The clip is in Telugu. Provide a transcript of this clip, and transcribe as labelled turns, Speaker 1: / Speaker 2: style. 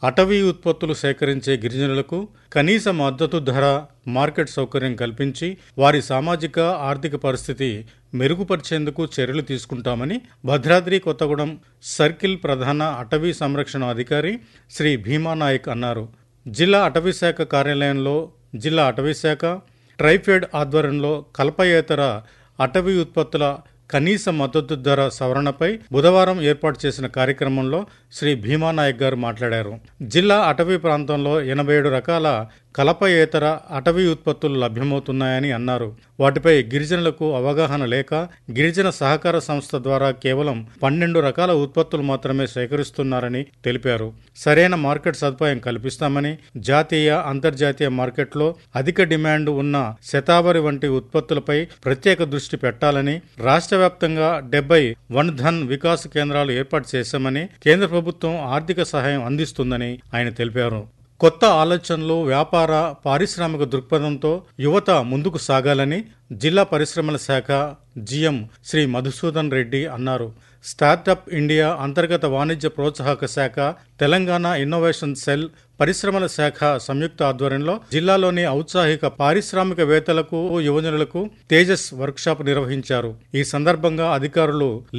Speaker 1: అటవీ ఉత్పత్తులు సేకరించే గిరిజనులకు కనీస మద్దతు ధర, మార్కెట్ సౌకర్యం కల్పించి వారి సామాజిక ఆర్థిక పరిస్థితి మెరుగుపరిచేందుకు చర్యలు తీసుకుంటామని భద్రాద్రి కొత్తగూడెం సర్కిల్ ప్రధాన అటవీ సంరక్షణ అధికారి శ్రీ భీమానాయక్ అన్నారు. జిల్లా అటవీశాఖ కార్యాలయంలో జిల్లా అటవీశాఖ, ట్రైఫెడ్ ఆధ్వర్యంలో కలపయేతర అటవీ ఉత్పత్తుల కనీస మద్దతు ధర సవరణపై బుధవారం ఏర్పాటు చేసిన కార్యక్రమంలో శ్రీ భీమానాయక్ గారు మాట్లాడారు. జిల్లా అటవీ ప్రాంతంలో 87 రకాల కలపయేతర అటవీ ఉత్పత్తులు లభ్యమవుతున్నాయని అన్నారు. వాటిపై గిరిజనులకు అవగాహన లేక గిరిజన సహకార సంస్థ ద్వారా కేవలం 12 రకాల ఉత్పత్తులు మాత్రమే సేకరిస్తున్నారని తెలిపారు. సరైన మార్కెట్ సదుపాయం కల్పిస్తామని, జాతీయ, అంతర్జాతీయ మార్కెట్లో అధిక డిమాండ్ ఉన్న శతావరి వంటి ఉత్పత్తులపై ప్రత్యేక దృష్టి పెట్టాలని, రాష్ట్ర వ్యాప్తంగా 70 వన్ ధన్ వికాస్ కేంద్రాలు ఏర్పాటు చేశామని, కేంద్ర ప్రభుత్వం ఆర్థిక సహాయం అందిస్తుందని ఆయన తెలిపారు. కొత్త ఆలోచనలు, వ్యాపార, పారిశ్రామిక దృక్పథంతో యువత ముందుకు సాగాలని జిల్లా పరిశ్రమల శాఖ జిఎం శ్రీ మధుసూదన్ రెడ్డి అన్నారు. స్టార్టప్ ఇండియా, అంతర్గత వాణిజ్య ప్రోత్సాహక శాఖ, తెలంగాణ ఇన్నోవేషన్ సెల్, పరిశ్రమల శాఖ సంయుక్త ఆధ్వర్యంలో జిల్లాలోని ఔత్సాహిక పారిశ్రామికవేత్తలకు, యువజనులకు తేజస్ వర్క్షాప్ నిర్వహించారు. ఈ సందర్భంగా అధికారులు